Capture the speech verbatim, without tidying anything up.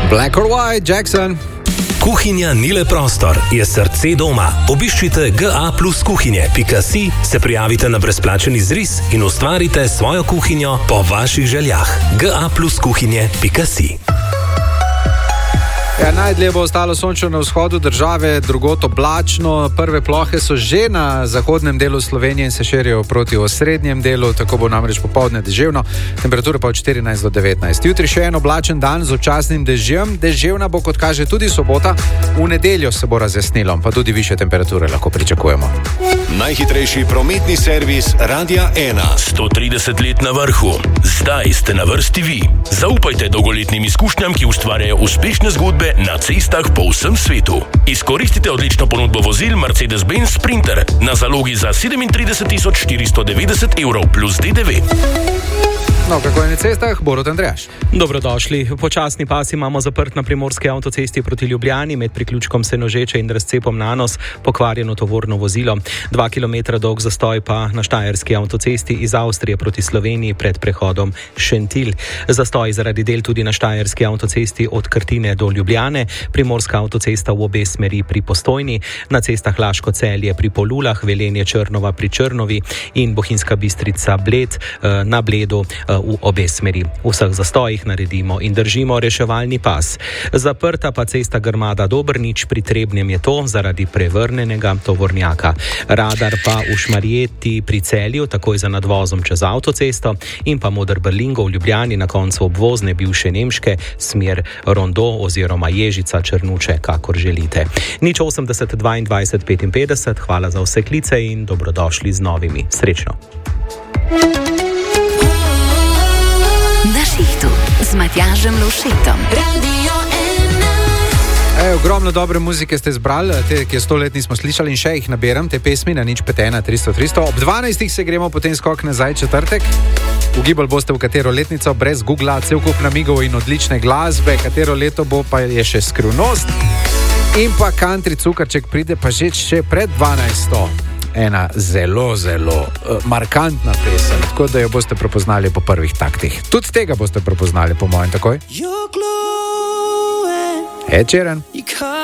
Black or White, Jackson. Kuhinja ni le prostor, je srce doma. Obiščite g a plus kuhinje pika si, se prijavite na brezplačen izris in ustvarite svojo kuhinjo po vaših željah. g a plus kuhinje pika si. Ja, najdlje bo ostalo sončno na vzhodu države, drugot oblačno. Prve plohe so že na zahodnem delu Slovenije in se širijo proti osrednjem delu, tako bo namreč popoldne deževno, temperatura pa od štirinajst do devetnajst. Jutri še en oblačen dan z občasnim dežjem, deževna bo, kot kaže, tudi sobota, v nedeljo se bo razjasnilo, pa tudi višje temperature lahko pričakujemo. Najhitrejši prometni servis Radia ena. sto trideset let na vrhu. Zdaj ste na vrsti vi. Zaupajte dolgoletnim izkušnjam, ki ustvarjajo uspešne zgodbe na cestah po vsem svetu. Izkoristite odlično ponudbo vozil Mercedes-Benz Sprinter na zalogi za sedemintrideset tisoč štiristo devetdeset evrov plus D D V. No, kako je na cestah? Borut Andrejaš. Dobrodošli. Počasni pas imamo zaprt na primorski avtocesti proti Ljubljani med priključkom Senožeče in razcepom Nanos, pokvarjeno tovorno vozilo. Dva kilometra dolg zastoj pa na štajerski avtocesti iz Avstrije proti Sloveniji pred prehodom Šentilj. Zastoj zaradi del tudi na štajerski avtocesti od Krtine do Ljubljane, primorska avtocesta v obe smeri pri Postojni, na cestah Laško-Celje pri Polulah, Velenje-Črnova pri Črnovi in Bohinjska Bistrica Bled na Bledu v obe smeri. V vseh zastojih naredimo in držimo reševalni pas. Zaprta pa cesta Grmada-Dobrnič, pri Trebnjem je to zaradi prevrnenega tovornjaka. Radar pa v Šmarjeti pri Celju, takoj za nadvozom čez avtocesto, in pa Moder-Berlingo v Ljubljani na koncu obvozne bivše Nemške, smer Rondo oziroma Ježica-Črnuče, kakor želite. Nič osemdeset dvaindvajset petinpetdeset, hvala za vse klice in dobrodošli z novimi. Srečno. Na šihtu z Matjažem Lovšetom. Radio ena. E, ogromno dobre muzike ste zbrali, te, ki je sto let nismo slišali, in še jih nabiram, te pesmi na nič pet ena tristo tristo. Ob dvanajstih se gremo potem skok nazaj četrtek. Ugibali boste v katero letnico, brez Googla, cel kup namigov in odlične glasbe, katero leto bo, pa je še skrivnost. In pa country cukarček pride pa že še pred dvanajsto. Ena zelo, zelo uh, markantna pesem, tako da jo boste prepoznali po prvih taktih. Tudi tega boste prepoznali, po mojem, takoj. Ed Sheeran.